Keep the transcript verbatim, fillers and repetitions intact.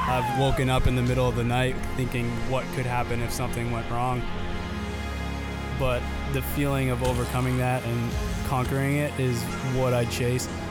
I've woken up in the middle of the night thinking what could happen if something went wrong. But the feeling of overcoming that and conquering it is what I chase.